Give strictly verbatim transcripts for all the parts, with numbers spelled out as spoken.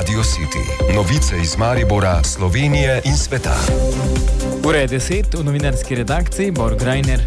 Radio City. Novice iz Maribora, Slovenije in sveta. Ura je deset, v novinarski redakciji Bor Grajner.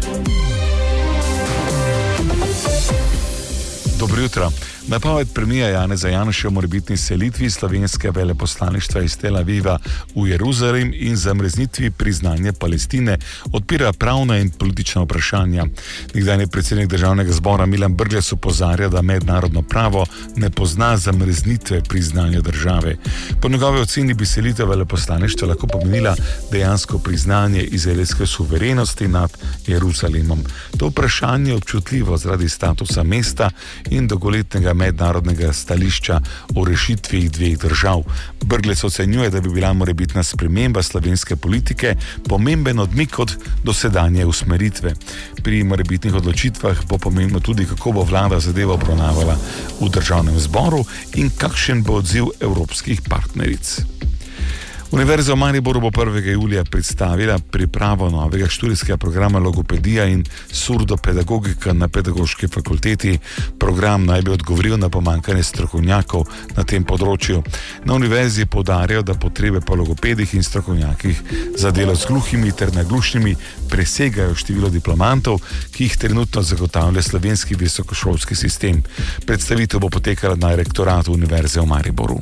Dobro jutro. Napoved premija Janeza Janše o morebitni selitvi slovenske veleposlaništva iz Tel Aviva v Jeruzalem in zamrznitvi priznanja Palestine odpira pravna in politična vprašanja. Nekdanji predsednik državnega zbora Milan Brglez opozarja, da mednarodno pravo ne pozna zamrznitve priznanja države. Po njegovi oceni bi selitev veleposlaništva lahko pomenila dejansko priznanje izraelske suverenosti nad Jeruzalemom. To vprašanje je občutljivo zaradi statusa mesta in dolgoletnega mednarodnega stališča o rešitvi dveh držav. Brglez ocenjuje, da bi bila morebitna sprememba slovenske politike pomemben odmik od dosedanje usmeritve. Pri morebitnih odločitvah bo pomembno tudi, kako bo vlada zadevo obravnavala v državnem zboru in kakšen bo odziv evropskih partneric. Univerza v Mariboru bo prvega julija predstavila pripravo novega študijskega programa logopedija in surdopedagogika na pedagoški fakulteti. Program naj bi odgovoril na pomanjkanje strokovnjakov na tem področju. Na univerzi poudarjajo, da potrebe po logopedih in strokovnjakih za delo z gluhimi ter naglušnimi presegajo število diplomantov, ki jih trenutno zagotavlja slovenski visokošolski sistem. Predstavitev bo potekala na rektoratu Univerze v Mariboru.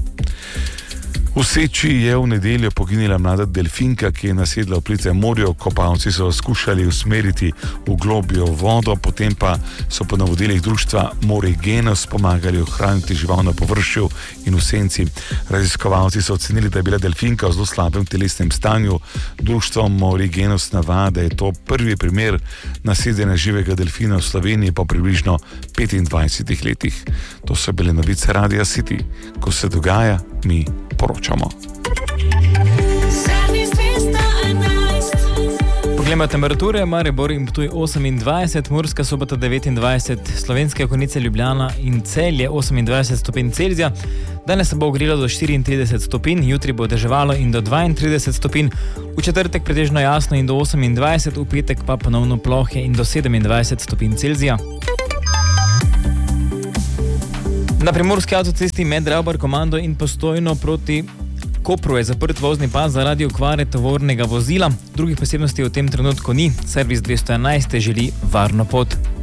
V Seči je v nedeljo poginila mlada delfinka, ki je nasedla v plice morja. Kopalci so skušali usmeriti v globjo vodo, potem pa so po navodilih društva Morigenos pomagali ohraniti žival na površju in v senci. Raziskovalci so ocenili, da je bila delfinka v zelo slabem telesnem stanju. Društvo Morigenos navaja, da je to prvi primer nasedenja živega delfina v Sloveniji po približno petindvajsetih letih. To so bile novice Radia City. Ko se dogaja, mi poročamo. Poglejmo temperature. Maribor in Ptuj osemindvajset, Murska Sobota devetindvajset, Slovenske Konjice, Ljubljana in Celje osemindvajset stopinj Celzija. Danes se bo ogrelo do štiriintrideset stopinj, jutri bo deževalo in do dvaintrideset stopinj, v četrtek pretežno jasno in do osemindvajset, v petek pa ponovno plohe in do sedemindvajset stopinj Celzija. Na primorski avtocesti med Ravbar-Komando in Postojno proti Kopru je zaprt vozni pas zaradi okvare tovornega vozila. Drugih posebnosti v tem trenutku ni. Servis dvesto enajst želi varno pot.